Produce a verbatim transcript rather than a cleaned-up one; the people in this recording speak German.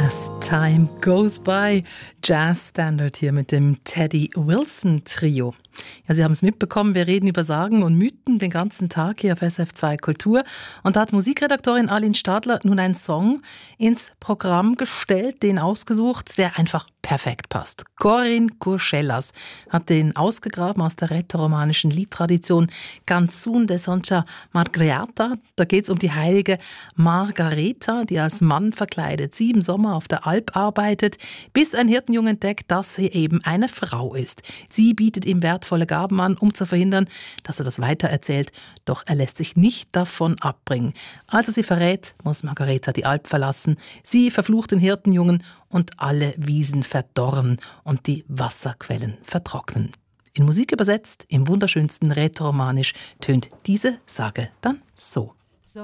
As Time Goes By, Jazz Standard hier mit dem Teddy Wilson Trio. Ja, Sie haben es mitbekommen, wir reden über Sagen und Mythen den ganzen Tag hier auf S F zwei Kultur. Und da hat Musikredaktorin Arlene Stadler nun einen Song ins Programm gestellt, den ausgesucht, der einfach perfekt passt. Corinne Curschellas hat den ausgegraben aus der rätoromanischen Liedtradition Canzun de Sonja Margreata. Da geht es um die heilige Margareta, die als Mann verkleidet sieben Sommer auf der Alp arbeitet, bis ein Hirtenjunge entdeckt, dass sie eben eine Frau ist. Sie bietet ihm wertvolle Gaben an, um zu verhindern, dass er das weitererzählt. Doch er lässt sich nicht davon abbringen. Als er sie verrät, muss Margareta die Alp verlassen. Sie verflucht den Hirtenjungen und alle Wiesen verdorren und die Wasserquellen vertrocknen. In Musik übersetzt, im wunderschönsten Rätoromanisch, tönt diese Sage dann so.